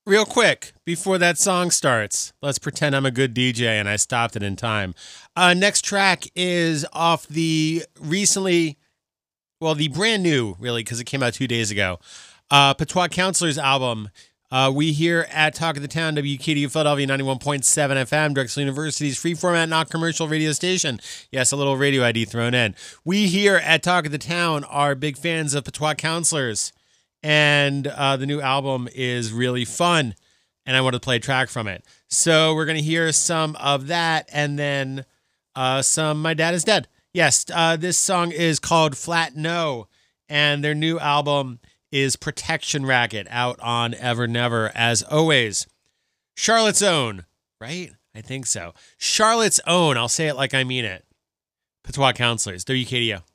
Real quick, before that song starts, let's pretend I'm a good DJ and I stopped it in time. Next track is off the the brand new, really, because it came out 2 days ago. Patois Counselors album. We here at Talk of the Town, WKDU Philadelphia 91.7 FM, Drexel University's free format, not commercial radio station. Yes, a little radio ID thrown in. We here at Talk of the Town are big fans of Patois Counselors. And the new album is really fun, and I want to play a track from it. So we're going to hear some of that, and then some My Dad is Dead. Yes, this song is called Flat No, and their new album is Protection Racket, out on Ever Never, as always. Charlotte's Own, right? I think so. Charlotte's Own, I'll say it like I mean it. Patois Counselors, WKDO.